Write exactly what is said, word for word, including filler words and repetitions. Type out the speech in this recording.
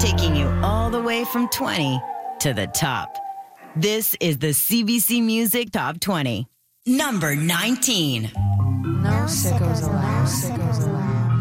taking you all the way from twenty to the top. This is the C B C Music Top twenty. Number nineteen. No sickos allowed. No sickos allowed.